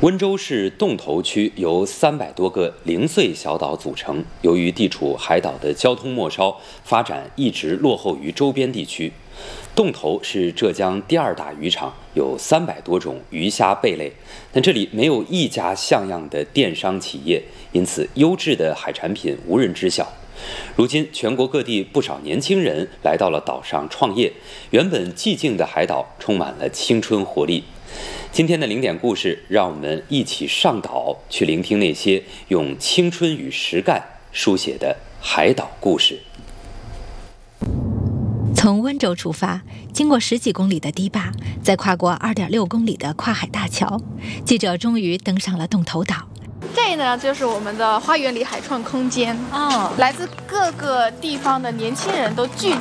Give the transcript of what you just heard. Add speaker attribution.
Speaker 1: 温州市洞头区由300多个零碎小岛组成，由于地处海岛的交通末梢，发展一直落后于周边地区。洞头是浙江第2大渔场，有300多种鱼虾贝类，但这里没有一家像样的电商企业，因此优质的海产品无人知晓。如今，全国各地不少年轻人来到了岛上创业，原本寂静的海岛充满了青春活力。今天的0点故事，让我们一起上岛去聆听那些用青春与实干书写的海岛故事。
Speaker 2: 从温州出发，经过10几公里的堤坝，再跨过2.6公里的跨海大桥，记者终于登上了洞头岛。
Speaker 3: 这呢，就是我们的花园里海创空间。来自各个地方的年轻人都聚